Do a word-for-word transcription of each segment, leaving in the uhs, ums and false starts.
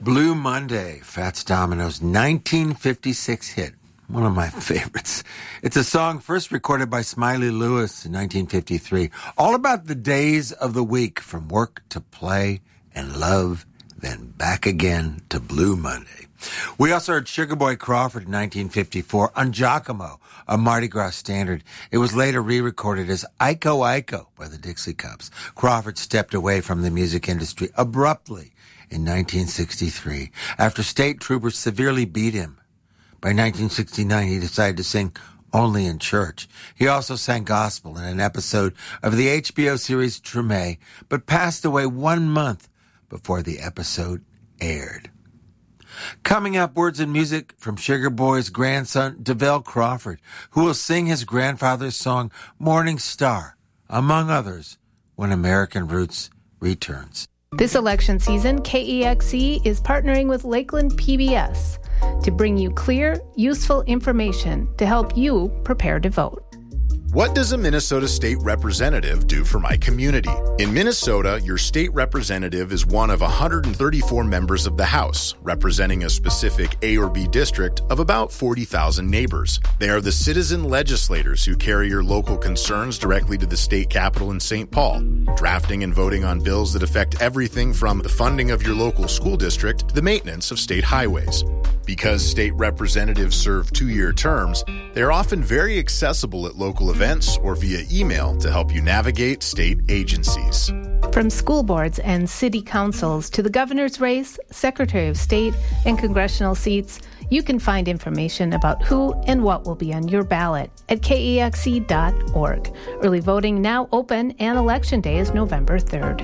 Blue Monday, Fats Domino's nineteen fifty-six hit. One of my favorites. It's a song first recorded by Smiley Lewis in nineteen fifty-three. All about the days of the week, from work to play and love, then back again to Blue Monday. We also heard Sugar Boy Crawford in nineteen fifty-four on Giacomo, a Mardi Gras standard. It was later re-recorded as Iko Iko by the Dixie Cups. Crawford stepped away from the music industry abruptly in nineteen sixty-three after state troopers severely beat him. By nineteen sixty-nine, he decided to sing only in church. He also sang gospel in an episode of the H B O series Treme, but passed away one month before the episode aired. Coming up, words and music from Sugar Boy's grandson, DeVell Crawford, who will sing his grandfather's song, Morning Star, among others, when American Roots returns. This election season, K E X E is partnering with Lakeland P B S to bring you clear, useful information to help you prepare to vote. What does a Minnesota state representative do for my community? In Minnesota, your state representative is one of one hundred thirty-four members of the House, representing a specific A or B district of about forty thousand neighbors. They are the citizen legislators who carry your local concerns directly to the state capitol in Saint Paul, drafting and voting on bills that affect everything from the funding of your local school district to the maintenance of state highways. Because state representatives serve two-year terms, they are often very accessible at local events or via email to help you navigate state agencies. From school boards and city councils to the governor's race, secretary of state, and congressional seats, you can find information about who and what will be on your ballot at K E X E dot org. Early voting now open, and Election Day is November third.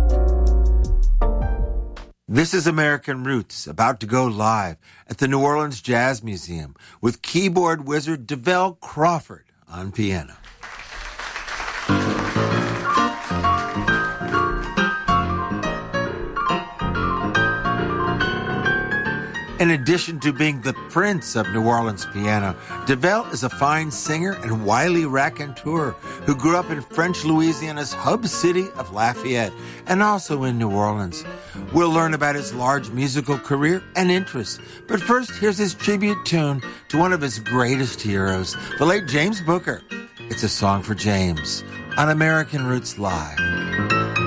This is American Roots, about to go live at the New Orleans Jazz Museum with keyboard wizard DeVell Crawford on piano. In addition to being the prince of New Orleans piano, DeVell is a fine singer and wily raconteur who grew up in French Louisiana's hub city of Lafayette and also in New Orleans. We'll learn about his large musical career and interests. But first, here's his tribute tune to one of his greatest heroes, the late James Booker. It's a song for James on American Roots Live.